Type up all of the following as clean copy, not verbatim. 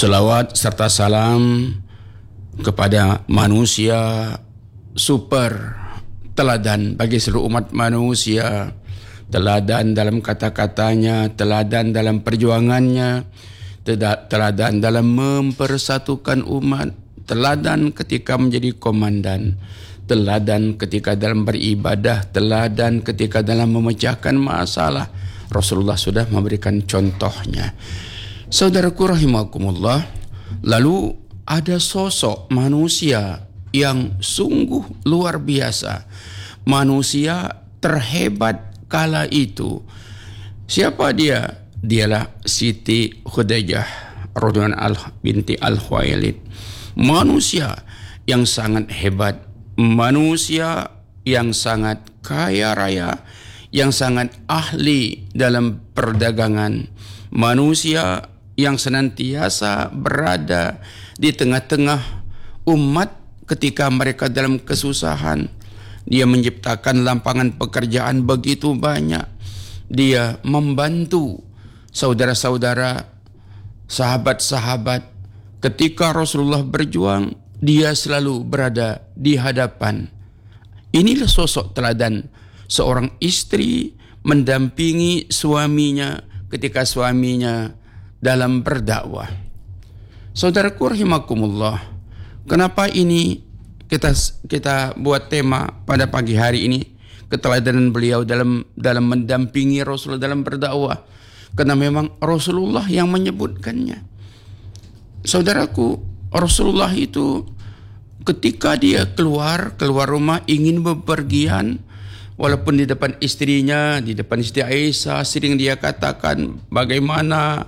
Selawat serta salam kepada manusia super teladan bagi seluruh umat manusia, teladan dalam kata-katanya, teladan dalam perjuangannya, teladan dalam mempersatukan umat, teladan ketika menjadi komandan, teladan ketika dalam beribadah, teladan ketika dalam memecahkan masalah. Rasulullah sudah memberikan contohnya. Saudaraku rahimakumullah, lalu ada sosok manusia yang sungguh luar biasa, manusia terhebat kala itu. Siapa dia? Dialah Siti Khadijah radhiyallahu binti Al-Khuwailid. Manusia yang sangat hebat, manusia yang sangat kaya raya, yang sangat ahli dalam perdagangan, manusia yang senantiasa berada di tengah-tengah umat ketika mereka dalam kesusahan. Dia menciptakan lapangan pekerjaan begitu banyak. Dia membantu saudara-saudara, sahabat-sahabat. Ketika Rasulullah berjuang, dia selalu berada di hadapan. Inilah sosok teladan seorang istri mendampingi suaminya ketika suaminya dalam berdakwah. Saudaraku rahimakumullah, kenapa ini kita buat tema pada pagi hari ini, keteladanan beliau dalam mendampingi Rasulullah dalam berdakwah? Karena memang Rasulullah yang menyebutkannya. Saudaraku, Rasulullah itu ketika dia keluar rumah ingin bepergian, walaupun di depan istrinya, di depan Siti Aisyah, sering dia katakan bagaimana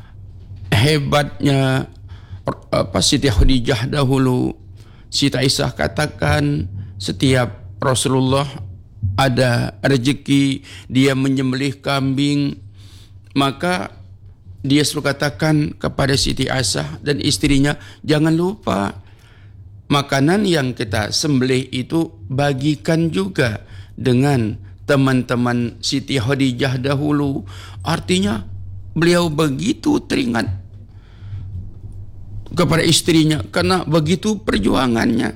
hebatnya Siti Khadijah dahulu. Siti Aisyah katakan setiap Rasulullah ada rezeki, dia menyembelih kambing, maka dia selalu katakan kepada Siti Aisyah dan istrinya, jangan lupa makanan yang kita sembelih itu bagikan juga dengan teman-teman Siti Khadijah dahulu. Artinya beliau begitu teringat kepada istrinya karena begitu perjuangannya.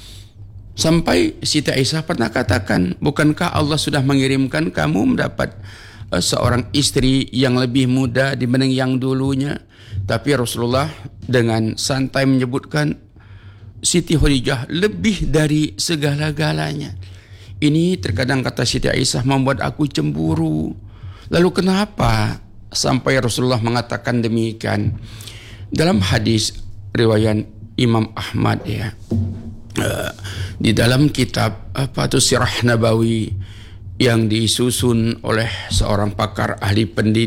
Sampai Siti Aisyah pernah katakan, bukankah Allah sudah mengirimkan kamu mendapat seorang istri yang lebih muda dibanding yang dulunya? Tapi Rasulullah dengan santai menyebutkan Siti Khadijah lebih dari segala-galanya. Ini terkadang kata Siti Aisyah membuat aku cemburu. Lalu kenapa sampai Rasulullah mengatakan demikian? Dalam hadis riwayat Imam Ahmad ya, di dalam kitab Sirah Nabawi yang disusun oleh seorang pakar ahli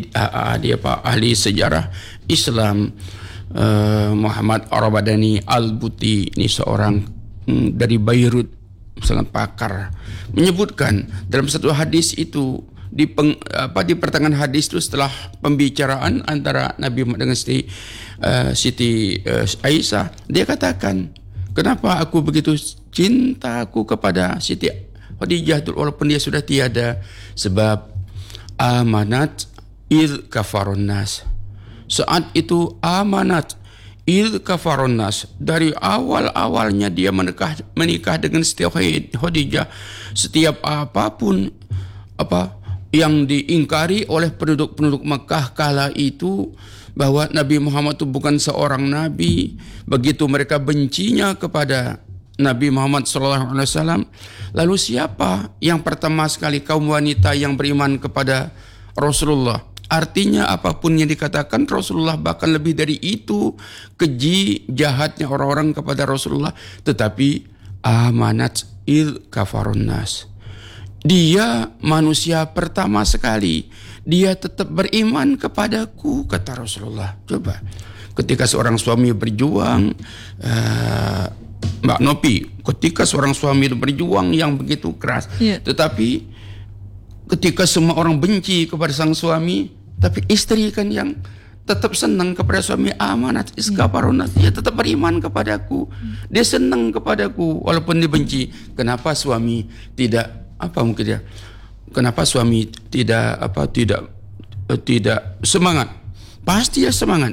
ahli sejarah Islam, Muhammad Arabadani Al-Buti, ini seorang dari Beirut, misalnya pakar, menyebutkan dalam satu hadis itu di pertengahan hadis itu, setelah pembicaraan antara Nabi Muhammad dengan Siti Aisyah, dia katakan, kenapa aku begitu cintaku kepada Siti Khadijah walaupun dia sudah tiada? Sebab amanat il kafarun nas. Saat itu amanat il kafarun nas, dari awal-awalnya dia menikah dengan Siti Khadijah, setiap apapun yang diingkari oleh penduduk Mekah kala itu, bahwa Nabi Muhammad itu bukan seorang nabi, begitu mereka bencinya kepada Nabi Muhammad SAW. Lalu siapa yang pertama sekali kaum wanita yang beriman kepada Rasulullah? Artinya apapun yang dikatakan Rasulullah, bahkan lebih dari itu keji jahatnya orang-orang kepada Rasulullah, tetapi amanat il kafarun nas. Dia manusia pertama sekali, dia tetap beriman kepadaku, kata Rasulullah. Coba, ketika seorang suami berjuang, Mbak Nopi, ketika seorang suami berjuang yang begitu keras, tetapi ketika semua orang benci kepada sang suami, tapi istri kan yang tetap senang kepada suami, amanat iskaparunat, dia tetap beriman kepadaku, dia senang kepadaku walaupun dibenci. Kenapa suami tidak kenapa suami tidak semangat? Pasti dia semangat.